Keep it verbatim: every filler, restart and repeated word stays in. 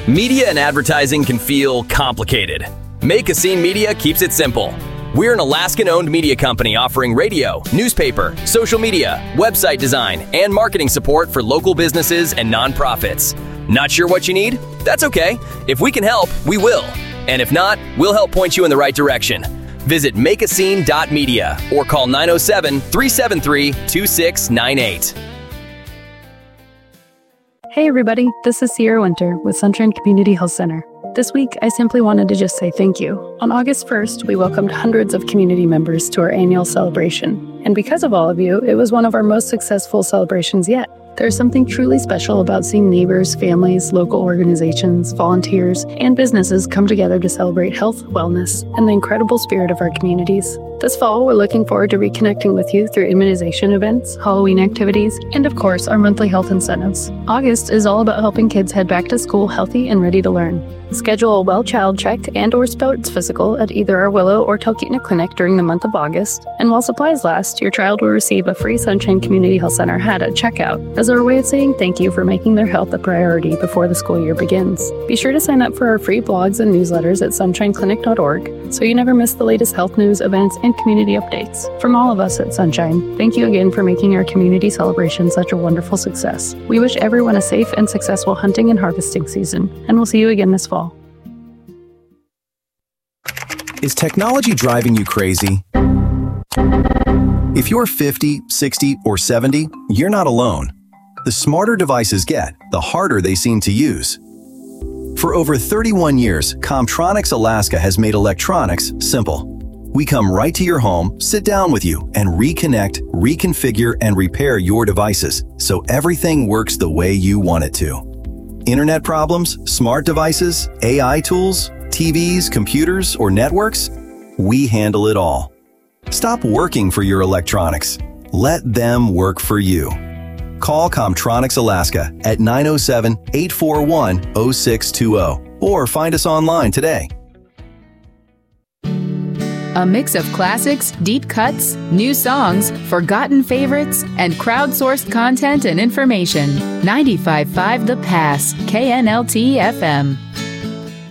Media and advertising can feel complicated. Make a Scene Media keeps it simple. We're an Alaskan-owned media company offering radio, newspaper, social media, website design, and marketing support for local businesses and nonprofits. Not sure what you need? That's okay. If we can help, we will. And if not, we'll help point you in the right direction. Visit make a scene dot media or call nine oh seven, three seven three, two six nine eight. Hey everybody, this is Sierra Winter with Sunshine Community Health Center. This week, I simply wanted to just say thank you. On August first, we welcomed hundreds of community members to our annual celebration. And because of all of you, it was one of our most successful celebrations yet. There's something truly special about seeing neighbors, families, local organizations, volunteers, and businesses come together to celebrate health, wellness, and the incredible spirit of our communities. This fall, we're looking forward to reconnecting with you through immunization events, Halloween activities, and of course, our monthly health incentives. August is all about helping kids head back to school healthy and ready to learn. Schedule a well child check and or sports physical at either our Willow or Talkeetna clinic during the month of August. And while supplies last, your child will receive a free Sunshine Community Health Center hat at checkout as our way of saying thank you for making their health a priority before the school year begins. Be sure to sign up for our free blogs and newsletters at sunshine clinic dot org so you never miss the latest health news, events, and community updates. From all of us at Sunshine, thank you again for making our community celebration such a wonderful success. We wish everyone a safe and successful hunting and harvesting season, and we'll see you again this fall. Is technology driving you crazy? If you're fifty, sixty, or seventy, you're not alone. The smarter devices get, the harder they seem to use. For over thirty-one years, Comtronics Alaska has made electronics simple. We come right to your home, sit down with you, and reconnect, reconfigure, and repair your devices so everything works the way you want it to. Internet problems, smart devices, A I tools, T Vs, computers, or networks? We handle it all. Stop working for your electronics. Let them work for you. Call Comtronics Alaska at nine oh seven, eight four one, oh six two oh or find us online today. A mix of classics, deep cuts, new songs, forgotten favorites, and crowdsourced content and information. ninety-five point five The Pass, K N L T F M.